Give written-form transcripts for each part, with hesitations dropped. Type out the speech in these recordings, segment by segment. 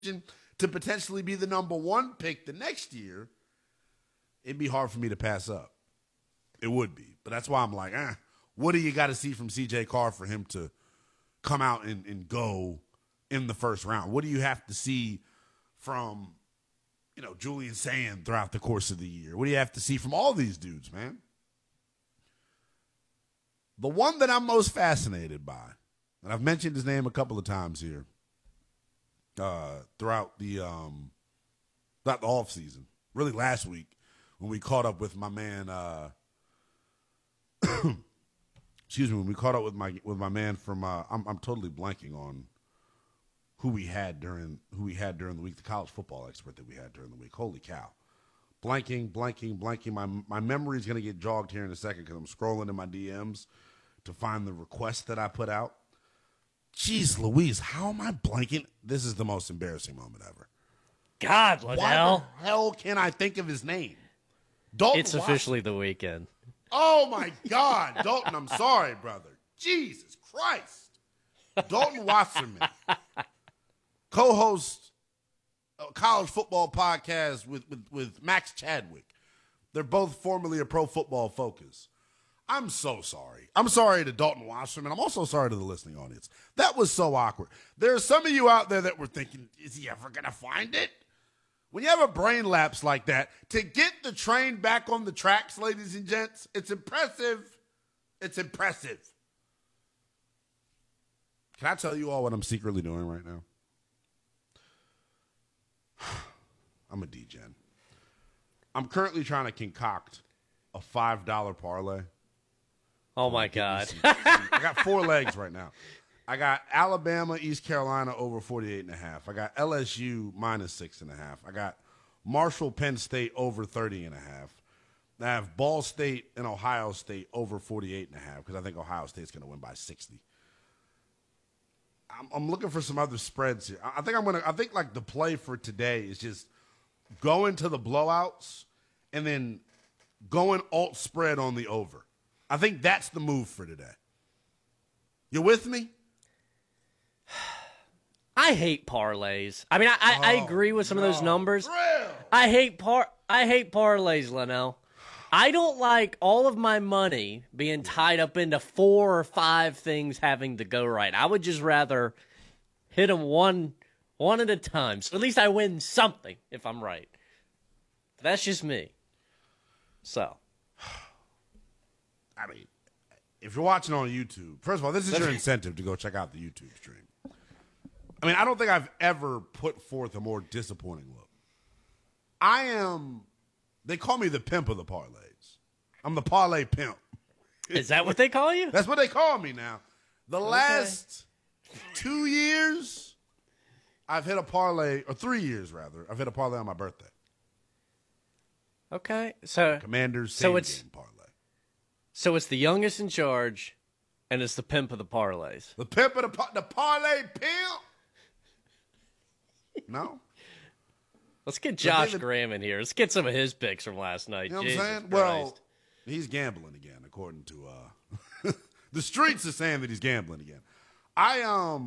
to potentially be the number one pick the next year, it'd be hard for me to pass up. It would be. But that's why I'm like, what do you got to see from C.J. Carr for him to come out and go in the first round? What do you have to see from, Julian Sand throughout the course of the year? What do you have to see from all these dudes, man? The one that I'm most fascinated by, and I've mentioned his name a couple of times here throughout the offseason, really last week when we caught up with my man when we caught up with my man from I'm totally blanking on who we had during the week, the college football expert that we had during the week. Holy cow. Blanking. My memory is going to get jogged here in a second because I'm scrolling in my DMs to find the request that I put out. Jeez Louise, how am I blanking? This is the most embarrassing moment ever. God, Liddell. Why the hell can I think of his name? Dalton It's Watson. officially the weekend. Oh, my God. Dalton, I'm sorry, brother. Jesus Christ. Dalton Wasserman, co-host a college football podcast with Max Chadwick. They're both formerly a Pro Football Focus. I'm so sorry. I'm sorry to Dalton Wasserman. I'm also sorry to the listening audience. That was so awkward. There are some of you out there that were thinking, is he ever going to find it? When you have a brain lapse like that, to get the train back on the tracks, ladies and gents, it's impressive. It's impressive. Can I tell you all what I'm secretly doing right now? I'm a degen. I'm currently trying to concoct a $5 parlay. Oh, my God. I got 4 legs right now. I got Alabama, East Carolina over 48.5. I got LSU minus 6.5. I got Marshall, Penn State over 30.5. I have Ball State and Ohio State over 48.5 because I think Ohio State's going to win by 60. I'm looking for some other spreads here. I think like the play for today is just going to the blowouts and then going alt spread on the over. I think that's the move for today. You with me? I hate parlays. I mean, I agree with some of those numbers. Real. I hate parlays, Linnell. I don't like all of my money being tied up into 4 or 5 things having to go right. I would just rather hit them one at a time. So at least I win something if I'm right. That's just me. So. I mean, if you're watching on YouTube, first of all, this is your incentive to go check out the YouTube stream. I mean, I don't think I've ever put forth a more disappointing look. They call me the pimp of the parlays. I'm the parlay pimp. Is that what they call you? That's what they call me now. The last 2 years, I've hit a parlay, or 3 years rather, I've hit a parlay on my birthday. Okay. So Commanders so same it's game parlay. So it's the youngest in charge, and it's the pimp of the parlays. The pimp of the parlay pimp. No? Let's get Josh Graham in here. Let's get some of his picks from last night. You know what Jesus I'm saying? Christ. Well, he's gambling again, according to the streets are saying that he's gambling again. I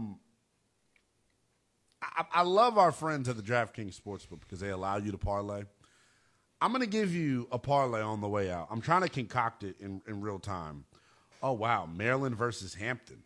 love our friends at the DraftKings Sportsbook because they allow you to parlay. I'm going to give you a parlay on the way out. I'm trying to concoct it in real time. Oh, wow. Maryland versus Hampton.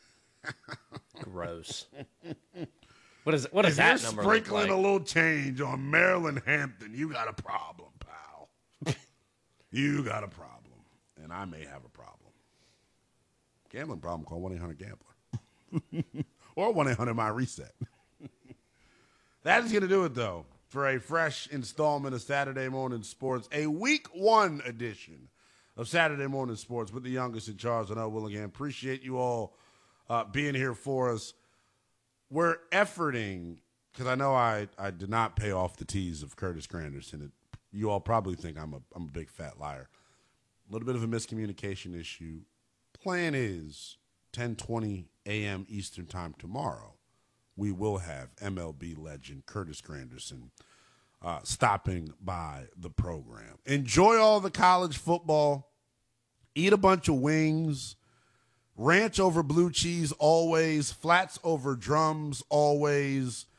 Gross. What is that number look sprinkling like? a little change on Maryland Hampton, you got a problem, pal. You got a problem, and I may have a problem. Gambling problem, call 1-800-GAMBLER. Or 1-800-MY-RESET. That is going to do it, though, for a fresh installment of Saturday Morning Sports, a Week 1 edition of Saturday Morning Sports with the youngest in charge, Linnell Willingham. Appreciate you all being here for us. We're efforting, because I know I did not pay off the tease of Curtis Granderson. You all probably think I'm a big fat liar. A little bit of a miscommunication issue. Plan is 10:20 a.m. Eastern Time tomorrow. We will have MLB legend Curtis Granderson stopping by the program. Enjoy all the college football. Eat a bunch of wings. Ranch over blue cheese always. Flats over drums always.